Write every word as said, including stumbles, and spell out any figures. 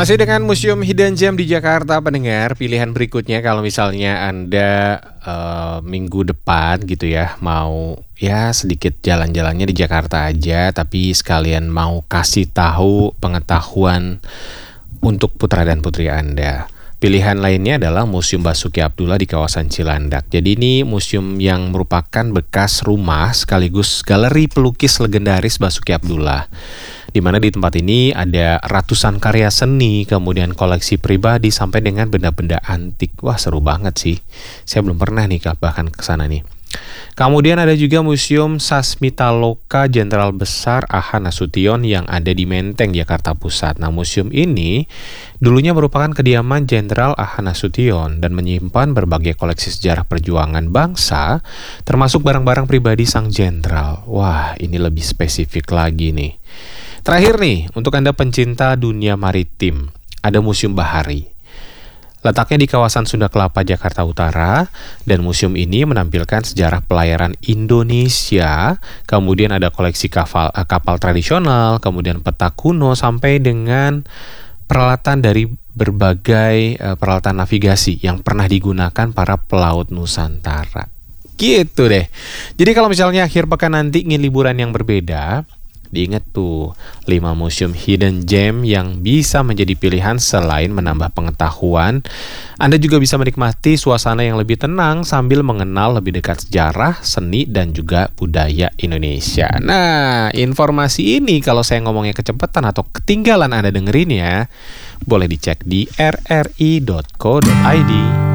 Masih dengan Museum Hidden Gem di Jakarta, pendengar. Pilihan berikutnya kalau misalnya Anda uh, minggu depan gitu ya, mau ya sedikit jalan-jalannya di Jakarta aja, tapi sekalian mau kasih tahu pengetahuan untuk putra dan putri Anda. Pilihan lainnya adalah Museum Basuki Abdullah di kawasan Cilandak. Jadi ini museum yang merupakan bekas rumah sekaligus galeri pelukis legendaris Basuki Abdullah. Di mana di tempat ini ada ratusan karya seni, kemudian koleksi pribadi sampai dengan benda-benda antik. Wah, seru banget sih. Saya belum pernah nih bahkan ke sana nih. Kemudian ada juga Museum Sasmitaloka Jenderal Besar A H Nasution yang ada di Menteng, Jakarta Pusat. Nah, museum ini dulunya merupakan kediaman Jenderal A H Nasution dan menyimpan berbagai koleksi sejarah perjuangan bangsa, termasuk barang-barang pribadi sang jenderal. Wah, ini lebih spesifik lagi nih. Terakhir nih, untuk Anda pencinta dunia maritim, ada Museum Bahari. Letaknya di kawasan Sunda Kelapa, Jakarta Utara, dan museum ini menampilkan sejarah pelayaran Indonesia, kemudian ada koleksi kapal, kapal tradisional, kemudian peta kuno, sampai dengan peralatan dari berbagai uh, peralatan navigasi yang pernah digunakan para pelaut Nusantara. Gitu deh. Jadi kalau misalnya akhir pekan nanti ingin liburan yang berbeda, diingat tuh lima museum hidden gem yang bisa menjadi pilihan selain menambah pengetahuan. Anda juga bisa menikmati suasana yang lebih tenang sambil mengenal lebih dekat sejarah, seni, dan juga budaya Indonesia. Nah, informasi ini kalau saya ngomongnya kecepatan atau ketinggalan Anda dengerin ya, boleh dicek di r r i dot co dot i d.